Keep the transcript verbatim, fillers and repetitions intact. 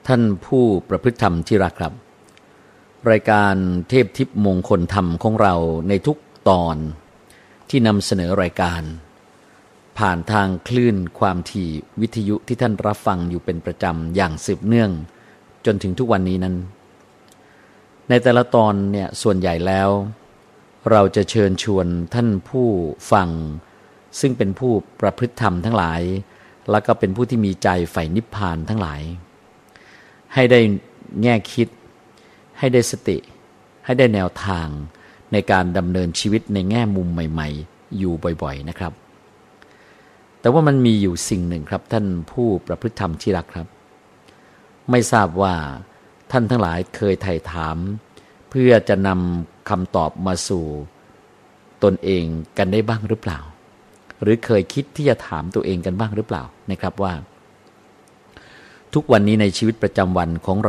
ท่านผู้ประพฤติธรรมที่รักครับรายการเทพทิพย์มงคลธรรมของเราในทุกตอนที่นำเสนอรายการผ่านทางคลื่นความถี่วิทยุที่ท่านรับฟังอยู่เป็นประจำอย่างสืบเนื่องจนถึงทุกวันนี้นั้นในแต่ละตอนเนี่ยส่วนใหญ่แล้วเราจะเชิญชวนท่านผู้ฟังซึ่งเป็นผู้ประพฤติธรรมทั้งหลายแล้วก็เป็นผู้ที่มีใจใฝ่นิพพานทั้งหลายให้ได้แง่คิดให้ได้สติให้ได้แนวทางในการดำเนินชีวิตในแง่มุมใหม่ๆอยู่บ่อยๆนะครับแต่ว่ามันมีอยู่สิ่งหนึ่งครับท่านผู้ประพฤติธรรมที่รักครับไม่ทราบว่าท่านทั้งหลายเคยไถ่ถามเพื่อจะนำคำตอบมาสู่ตนเองกันได้บ้างหรือเปล่าหรือเคยคิดที่จะถามตัวเองกันบ้างหรือเปล่านะครับว่าทุกวันนี้ในชีวิตประจำวันของเรา